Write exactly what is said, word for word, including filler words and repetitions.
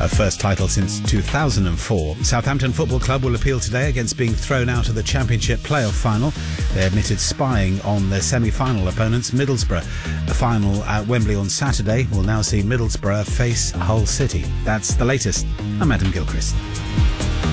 A first title since two thousand four. Southampton Football Club will appeal today against being thrown out of the Championship playoff final. They admitted spying on their semi-final opponents, Middlesbrough. The final at Wembley on Saturday will now see Middlesbrough face Hull City. That's the latest. I'm Adam Gilchrist.